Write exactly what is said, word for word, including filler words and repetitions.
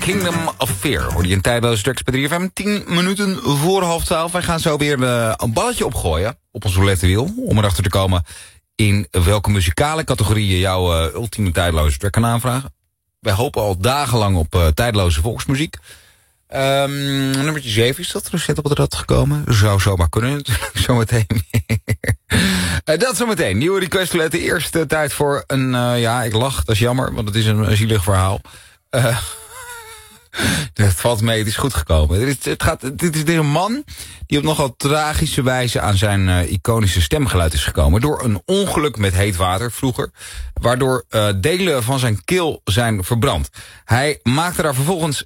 Kingdom of Fear. Hoor je een tijdloze tracks bij drie F M. tien minuten voor half twaalf. Wij gaan zo weer uh, een balletje opgooien op ons roulettewiel. Om erachter te komen in welke muzikale categorie je jouw uh, ultieme tijdloze track kan aanvragen. Wij hopen al dagenlang op uh, tijdloze volksmuziek. Um, nummertje zeven is dat recent op het rad gekomen. Zou zomaar kunnen natuurlijk, zometeen. uh, dat zometeen. Nieuwe requestletten. Eerste tijd voor een, uh, ja, ik lach, dat is jammer, want het is een, een zielig verhaal. Uh, het valt mee, het is goed gekomen. Het, is, het gaat, dit is een man die op nogal tragische wijze aan zijn uh, iconische stemgeluid is gekomen. Door een ongeluk met heet water vroeger. Waardoor uh, delen van zijn keel zijn verbrand. Hij maakte daar vervolgens